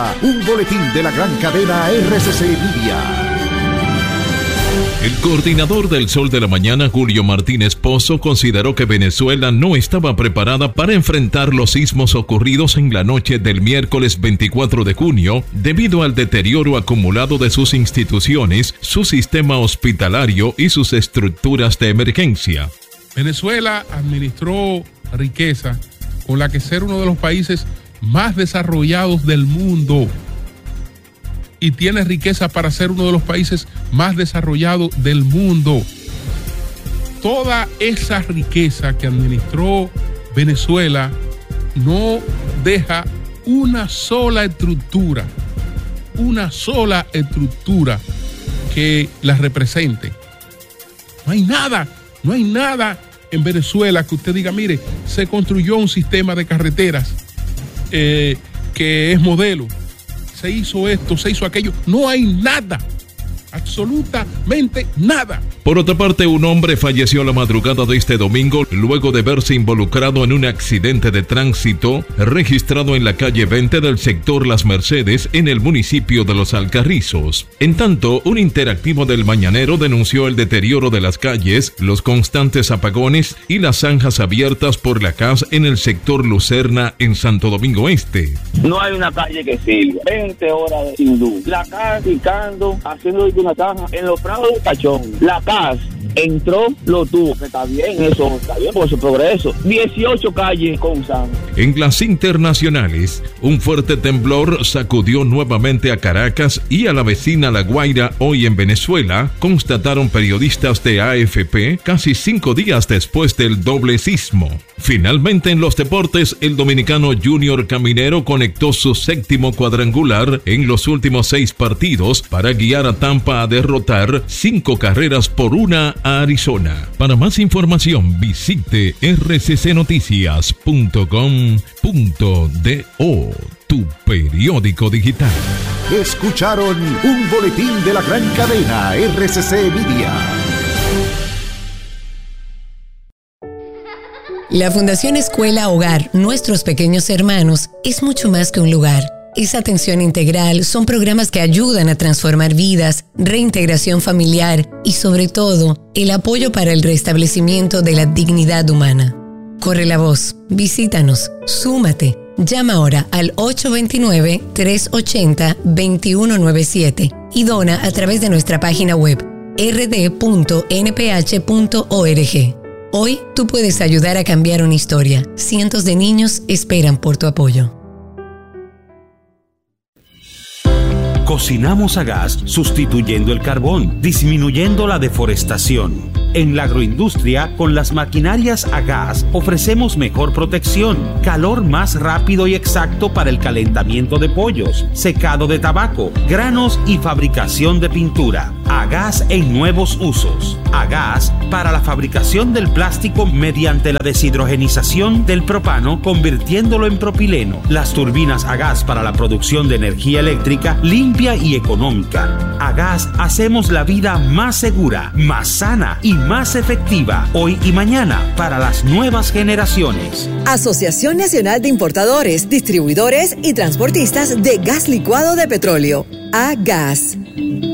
Un boletín de la gran cadena RCC Media. El coordinador del Sol de la Mañana, Julio Martínez Pozo, consideró que Venezuela no estaba preparada para enfrentar los sismos ocurridos en la noche del miércoles 24 de junio debido al deterioro acumulado de sus instituciones, su sistema hospitalario y sus estructuras de emergencia. Venezuela administró riqueza con la que ser uno de los países más desarrollados del mundo. Y tiene riqueza para ser uno de los países más desarrollados del mundo. Toda esa riqueza que administró Venezuela no deja una sola estructura que la represente. No hay nada en Venezuela que usted diga, mire, se construyó un sistema de carreteras que es modelo. Se hizo esto, se hizo aquello. No hay nada. Absolutamente nada. Por otra parte, un hombre falleció la madrugada de este domingo luego de verse involucrado en un accidente de tránsito registrado en la calle 20 del sector Las Mercedes en el municipio de Los Alcarrizos. En tanto, un interactivo del Mañanero denunció el deterioro de las calles, los constantes apagones y las zanjas abiertas por la CAS en el sector Lucerna en Santo Domingo Este. No hay una calle que sirva. 20 horas sin luz. La CAS picando, haciendo una caja en los prados del Cachón. La CAS entró, lo tuvo, que está bien, eso está bien por su progreso. 18 calles con sangre. En las internacionales, un fuerte temblor sacudió nuevamente a Caracas y a la vecina La Guaira hoy en Venezuela, constataron periodistas de AFP casi 5 días después del doble sismo. Finalmente, en los deportes, el dominicano Junior Caminero conectó su 7º cuadrangular en los últimos 6 partidos para guiar a Tampa a derrotar 5 carreras por 1 a Arizona. Para más información, visite rccnoticias.com.do, tu periódico digital. Escucharon un boletín de la gran cadena RCC Media. La Fundación Escuela Hogar Nuestros Pequeños Hermanos es mucho más que un lugar. Es atención integral, son programas que ayudan a transformar vidas, reintegración familiar y, sobre todo, el apoyo para el restablecimiento de la dignidad humana. Corre la voz, visítanos, súmate. Llama ahora al 829-380-2197 y dona a través de nuestra página web rd.nph.org. Hoy tú puedes ayudar a cambiar una historia. Cientos de niños esperan por tu apoyo. Cocinamos a gas sustituyendo el carbón, disminuyendo la deforestación. En la agroindustria, con las maquinarias a gas, ofrecemos mejor protección, calor más rápido y exacto para el calentamiento de pollos, secado de tabaco, granos y fabricación de pintura. A gas en nuevos usos. A gas para la fabricación del plástico mediante la deshidrogenización del propano, convirtiéndolo en propileno. Las turbinas a gas para la producción de energía eléctrica limpia y económica. A gas hacemos la vida más segura, más sana y más efectiva hoy y mañana para las nuevas generaciones. Asociación Nacional de Importadores, Distribuidores y Transportistas de Gas Licuado de Petróleo. A Gas.